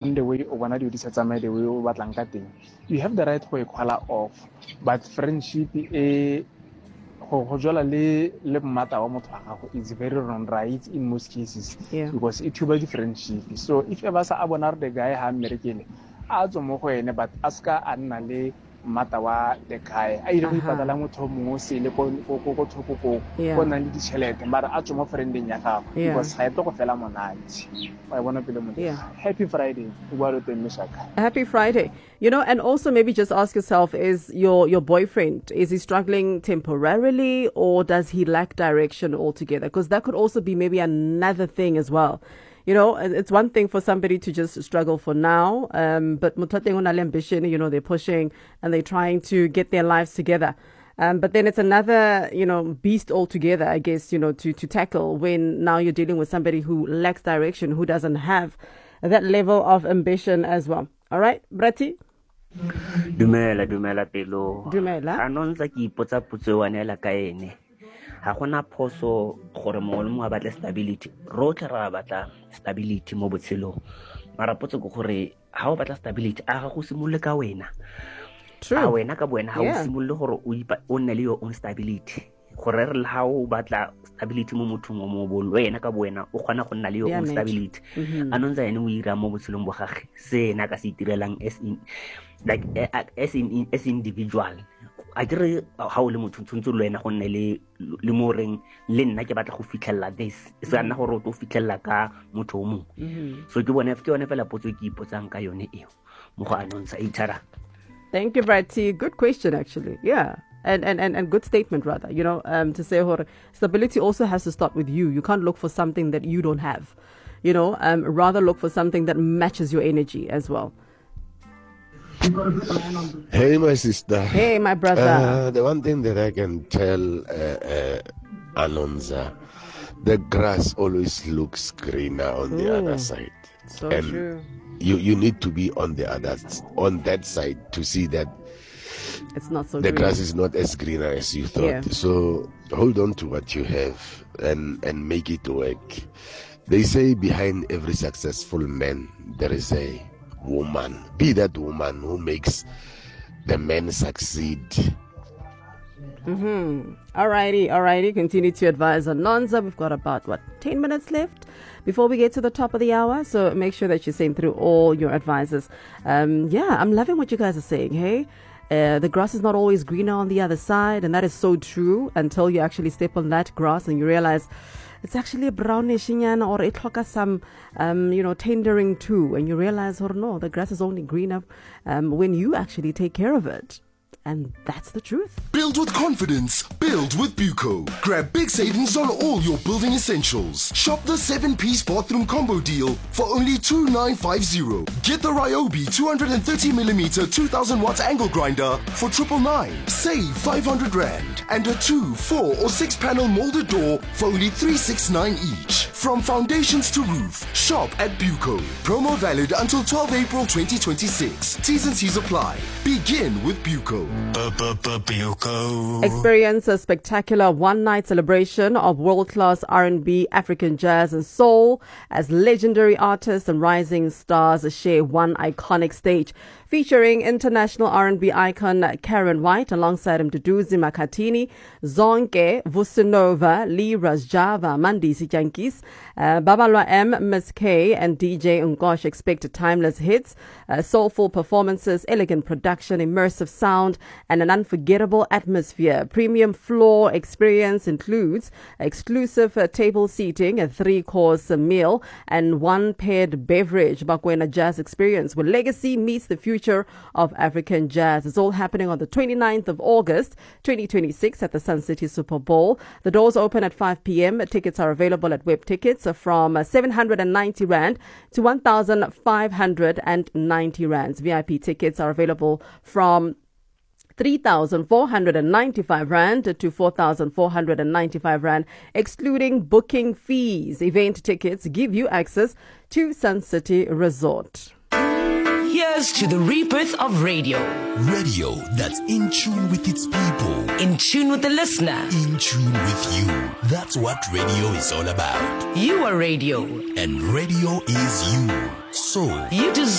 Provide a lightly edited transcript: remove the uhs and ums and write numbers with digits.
on the way o bona di sa tsamaye the way o batlang ka teng, you have the right go e call off. But friendship go jola le mmata wa motho wa gago is very wrong right in most cases, because it will be friendship. So if ever sa abona the guy ha mmerekele a tswa mo go ene, but aska a nna le mmata wa the guy a ile go ipatala motho mongwe se le go thoko go nna le ditšhelete mara a tswa mo friendeng ya gago, because ga e tlo go fela monate wa bona pele mo. Happy Friday. Happy Friday. You know, and also maybe just ask yourself, is your boyfriend, is he struggling temporarily, or does he lack direction altogether? Because that could also be maybe another thing as well. You know, it's one thing for somebody to just struggle for now, but ambition, you know, they're pushing and they're trying to get their lives together. But then it's another, you know, beast altogether, I guess, you know, to tackle when now you're dealing with somebody who lacks direction, who doesn't have that level of ambition as well. All right, Brati? Dumela pelo. Dumela. Anonza ki ipotsa potso wanela ka ene. Ha gona phoso gore mongwe le mongwe a batle stability. Rotlhe ra batla stability mo botshelong. Mara potso ke gore ha o batla stability a ga go simolola ka wena. True. A wena ka buena ha o simolola gore o nne le your own stability. Gore re ha o batla stability mo mothong mo bolo wena ka buena o kgona go nna le your own stability. Anonza ene o ira mo botshelong bo gagwe se na ka se itirelang as individual. A dire ha o le motho tshwantse le wena go nne le moreng le nna ke batla go fitlhella this se nna gore o to fitlhella ka motho o mongwe. So ke bona fela potso ke ipotsang ka yone eo mo go Anonza itara. Thank you, Brati. Good question, actually. Yeah. And good statement, rather. You know, to say stability also has to start with you. You can't look for something that you don't have. You know, rather look for something that matches your energy as well. Hey, my sister. Hey, my brother. The one thing that I can tell Anonza, the grass always looks greener on the other side. So true. You need to be on that side to see that it's not so the green. grass is not as greener as you thought. So hold on to what you have and make it work. They say behind every successful man there is a woman. Be that woman who makes the man succeed. Alrighty. Continue to advise Anonza. We've got about 10 minutes left before we get to the top of the hour. So make sure that you send through all your advices. I'm loving what you guys are saying. Hey, the grass is not always greener on the other side, and that is so true until you actually step on that grass and you realize it's actually a brownish or it has some tendering too, and you realize, oh no, the grass is only greener when you actually take care of it. And that's the truth. Build with confidence. Build with Buco. Grab big savings on all your building essentials. Shop the 7-piece bathroom combo deal for only 2,950. Get the Ryobi 230mm 2000 watt angle grinder for 999. Save 500 Rand. And a 2, 4 or 6 panel molded door for only 369 each. From foundations to roof. Shop at Buco. Promo valid until 12 April 2026. T's and C's apply. Begin with Buco. Experience a spectacular one-night celebration of world-class R&B, African jazz and soul as legendary artists and rising stars share one iconic stage. Featuring international R&B icon Karen White alongside Mduduzi Makhathini, Zonke, Vusinova, Lee Rajava, Mandisi Jankis, Babalwa M, Miss K, and DJ Ungosh expect timeless hits, soulful performances, elegant production, immersive sound, and an unforgettable atmosphere. Premium floor experience includes exclusive table seating, a 3-course meal, and 1 paired beverage. Bakwena Jazz Experience, where legacy meets the future of African jazz. It's all happening on the 29th of August, 2026 at the Sun City Super Bowl. The doors open at 5 p.m. Tickets are available at Web Tickets from 790 Rand to 1,590 Rands. VIP tickets are available from 3,495 Rand to 4,495 Rand, excluding booking fees. Event tickets give you access to Sun City Resort. Here's to the rebirth of radio. Radio that's in tune with its people. In tune with the listener. In tune with you. That's what radio is all about. You are radio. And radio is you. So you deserve